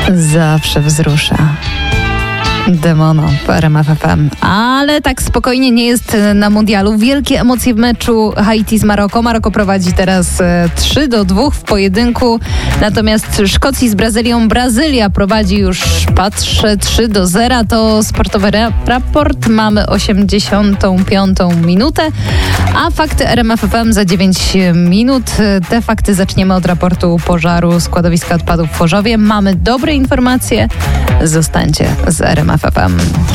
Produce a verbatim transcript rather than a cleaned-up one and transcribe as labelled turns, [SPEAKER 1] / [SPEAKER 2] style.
[SPEAKER 1] Zawsze wzrusza. Demono w R M F F M. Ale tak spokojnie nie jest na mundialu. Wielkie emocje w meczu Haiti z Maroko. Maroko prowadzi teraz trzy do dwóch w pojedynku. Natomiast Szkocji z Brazylią. Brazylia prowadzi już, patrzę, trzy do zera. To sportowy ra- raport. Mamy osiemdziesiątą piątą minutę. A fakty R M F F M za dziewięć minut. Te fakty zaczniemy od raportu pożaru składowiska odpadów w Chorzowie. Mamy dobre informacje. Zostańcie z R M F F M.